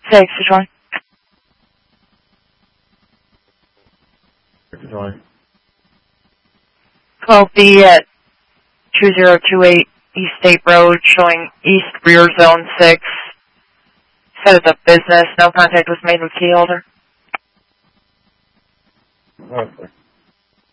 Thanks for joining. 12B at 2028 East State Road, showing East Rear Zone 6. Said it's a business. No contact was made with key holder. Okay.